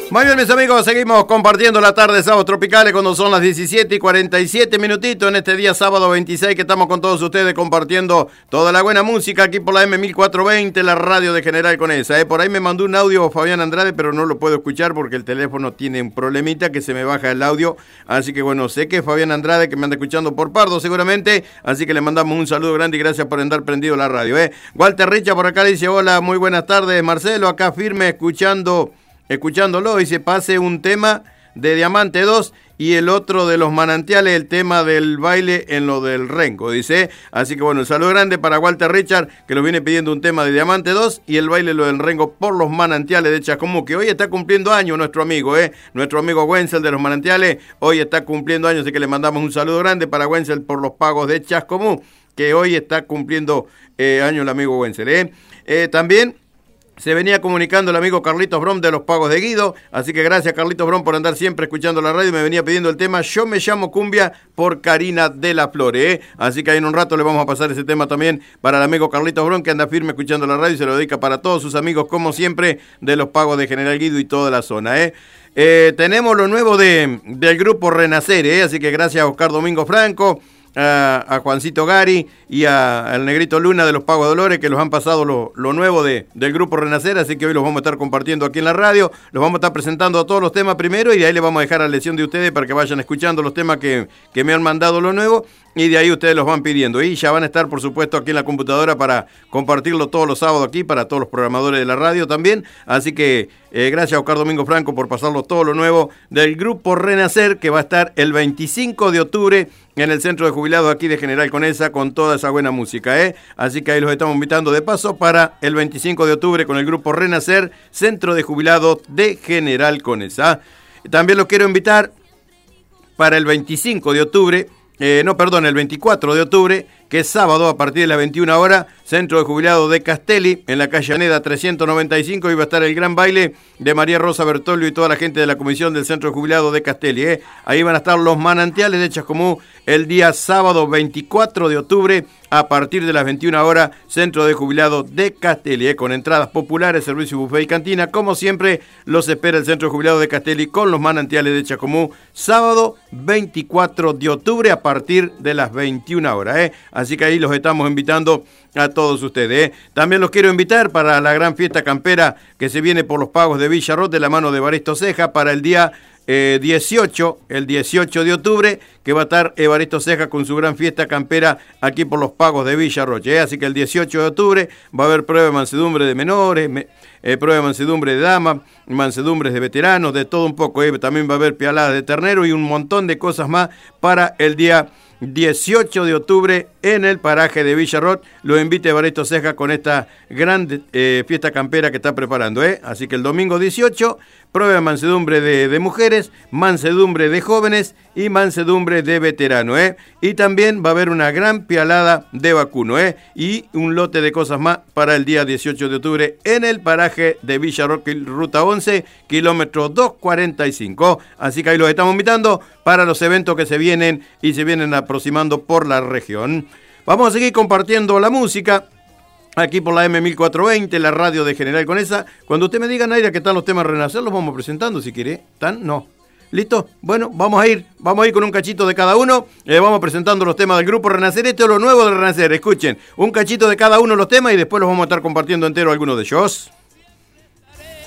Muy bien, mis amigos, seguimos compartiendo la tarde de Sábados Tropicales cuando son las 17:47 minutitos en este día sábado 26 que estamos con todos ustedes compartiendo toda la buena música aquí por la M1420, la radio de General Conesa. Por ahí me mandó un audio Fabián Andrade, pero no lo puedo escuchar porque el teléfono tiene un problemita que se me baja el audio. Así que bueno, sé que es Fabián Andrade que me anda escuchando por Pardo seguramente, así que le mandamos un saludo grande y gracias por andar prendido la radio. Walter Richa por acá dice, hola, muy buenas tardes, Marcelo, acá firme escuchándolo, dice, pase un tema de Diamante 2 y el otro de los manantiales, el tema del baile en lo del renco, dice. Así que bueno, un saludo grande para Walter Richard, que nos viene pidiendo un tema de Diamante 2 y el baile en lo del renco por los manantiales de Chascomú, que hoy está cumpliendo años nuestro amigo, nuestro amigo Wenzel de los manantiales, hoy está cumpliendo años, así que le mandamos un saludo grande para Wenzel por los pagos de Chascomú, que hoy está cumpliendo años el amigo Wenzel, también se venía comunicando el amigo Carlitos Brom de los pagos de Guido, así que gracias Carlitos Brom por andar siempre escuchando la radio. Me venía pidiendo el tema Yo me llamo Cumbia por Karina de la Flore, así que ahí en un rato le vamos a pasar ese tema también para el amigo Carlitos Brom que anda firme escuchando la radio y se lo dedica para todos sus amigos como siempre de los pagos de General Guido y toda la zona. Tenemos lo nuevo del grupo Renacer, así que gracias a Oscar Domingo Franco, a Juancito Gari y al Negrito Luna de los Pagos de Dolores, que los han pasado lo nuevo del grupo Renacer, así que hoy los vamos a estar compartiendo aquí en la radio, los vamos a estar presentando a todos los temas primero y de ahí les vamos a dejar a la elección de ustedes para que vayan escuchando los temas que me han mandado lo nuevo y de ahí ustedes los van pidiendo y ya van a estar por supuesto aquí en la computadora para compartirlo todos los sábados aquí para todos los programadores de la radio también, así que gracias a Oscar Domingo Franco por pasarlo todo lo nuevo del grupo Renacer, que va a estar el 25 de octubre en el centro de jubilados aquí de General Conesa con toda esa buena música, así que ahí los estamos invitando de paso para el 25 de octubre con el grupo Renacer, centro de jubilados de General Conesa. También los quiero invitar para el 25 de octubre, el 24 de octubre, que es sábado a partir de las 21 horas, centro de jubilados de Castelli, en la calle Aneda 395, y va a estar el gran baile de María Rosa Bertolio y toda la gente de la comisión del centro de jubilados de Castelli. Ahí van a estar los manantiales de Chascomú el día sábado 24 de octubre a partir de las 21 horas, centro de jubilados de Castelli, con entradas populares, servicio buffet y cantina. Como siempre, los espera el centro de jubilados de Castelli con los manantiales de Chascomú, sábado 24 de octubre a partir de las 21 horas. Así que ahí los estamos invitando a todos ustedes. También los quiero invitar para la gran fiesta campera que se viene por los pagos de Villarrot de la mano de Evaristo Ceja para el día 18 de octubre, que va a estar Evaristo Ceja con su gran fiesta campera aquí por los pagos de Villarrot. Así que el 18 de octubre va a haber prueba de mansedumbre de menores, prueba de mansedumbre de damas, mansedumbres de veteranos, de todo un poco. También va a haber pialadas de ternero y un montón de cosas más para el día 18 de octubre en el paraje de Villarrot. Lo invita Evaristo Ceja con esta gran fiesta campera que está preparando. Así que el domingo 18, prueba de mansedumbre de mujeres, mansedumbre de jóvenes y mansedumbre de veteranos. Y también va a haber una gran pialada de vacuno. Y un lote de cosas más para el día 18 de octubre en el paraje de Villarrot, ruta 11, kilómetro 245. Así que ahí los estamos invitando para los eventos que se vienen y se vienen aproximando por la región. Vamos a seguir compartiendo la música aquí por la M1420, la radio de General Conesa. Cuando usted me diga, Naira, que están los temas Renacer, los vamos presentando si quiere. ¿Están? No. ¿Listo? Bueno, vamos a ir con un cachito de cada uno. Vamos presentando los temas del grupo Renacer. Esto es lo nuevo de Renacer. Escuchen, un cachito de cada uno de los temas y después los vamos a estar compartiendo entero algunos de ellos.